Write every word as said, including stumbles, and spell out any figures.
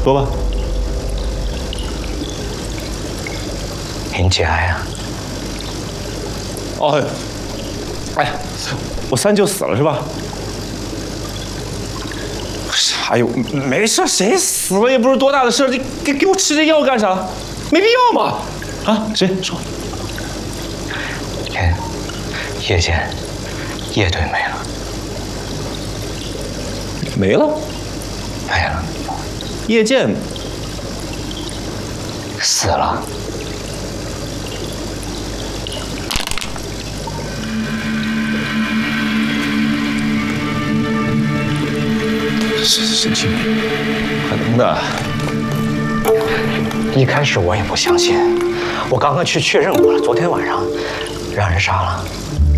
说吧。 你姐呀？ 哦，哎呀，我三舅死了是吧？哎呦，没事，谁死了也不是多大的事，你给给我吃这药干啥？没必要嘛！啊，谁说？ 叶叶剑，叶队没了， 没了， 没了， 叶剑死了。 神神经病，可能的。 一开始我也不相信，我刚刚去确认过了，昨天晚上让人杀了。